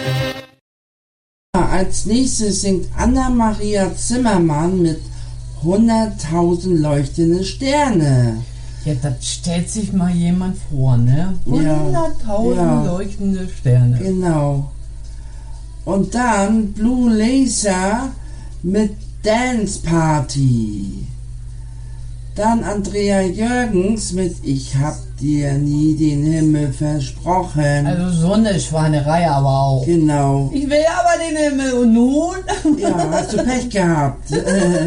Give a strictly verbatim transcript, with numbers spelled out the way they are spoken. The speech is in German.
Als nächstes singt Anna-Maria Zimmermann mit hunderttausend leuchtende Sterne. Ja, das stellt sich mal jemand vor, ne? hunderttausend Ja. leuchtende Sterne. Genau. Und dann Blue Laser mit Dance Party. Dann Andrea Jürgens mit Ich hab dir nie den Himmel versprochen. Also so eine Schweinerei aber auch. Genau. Ich will aber den Himmel und nun? Ja, hast du Pech gehabt.